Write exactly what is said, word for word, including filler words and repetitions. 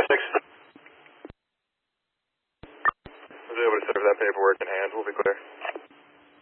five six. I was able to serve that paperwork in hand. We'll be clear.